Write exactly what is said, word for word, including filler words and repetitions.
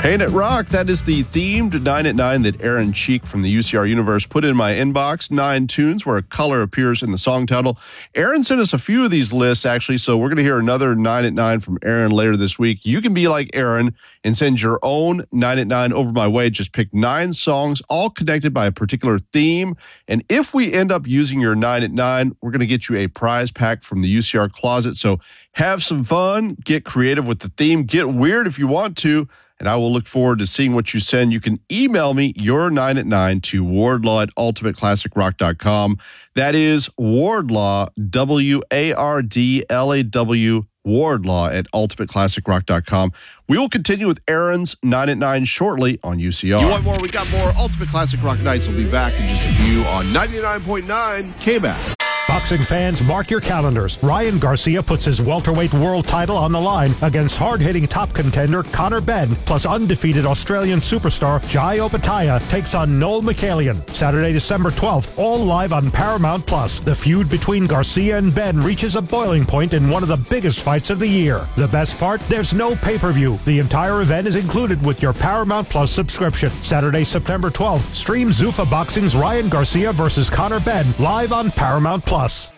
Ain't It Rock? That is the theme to nine at nine that Aaron Cheek from the U C R Universe put in my inbox. Nine tunes where a color appears in the song title. Aaron sent us a few of these lists, actually, so we're going to hear another nine at nine from Aaron later this week. You can be like Aaron and send your own nine at nine over my way. Just pick nine songs, all connected by a particular theme. And if we end up using your nine at nine, we're going to get you a prize pack from the U C R Closet. So have some fun, get creative with the theme, get weird if you want to. And I will look forward to seeing what you send. You can email me your nine at nine to wardlaw at ultimate classic rock dot com. That is Wardlaw, W A R D L A W, Wardlaw at ultimate classic rock dot com. We will continue with Aaron's nine at nine shortly on U C R. You want more? We got more. Ultimate Classic Rock Nights will be back in just a few on ninety-nine point nine K B A C. Boxing fans, mark your calendars. Ryan Garcia puts his welterweight world title on the line against hard-hitting top contender Conor Benn, plus undefeated Australian superstar Jai Opetaia takes on Noel Michaelian. Saturday, December twelfth, all live on Paramount Plus. The feud between Garcia and Benn reaches a boiling point in one of the biggest fights of the year. The best part? There's no pay-per-view. The entire event is included with your Paramount Plus subscription. Saturday, September twelfth, stream Zuffa Boxing's Ryan Garcia versus Conor Benn live on Paramount Plus.